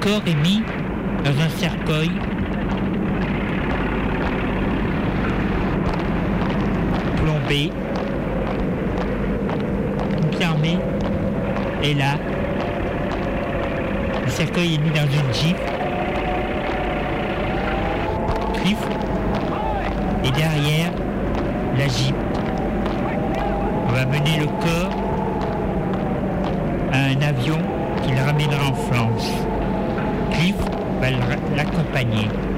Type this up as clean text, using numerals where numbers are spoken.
corps est mis dans un cercueil plombé. Une pompier armée est là. Le cercueil est mis dans une jeep. Cliff est derrière la jeep. On va mener le corps à un avion qui le ramènera en France. Cliff va l'accompagner.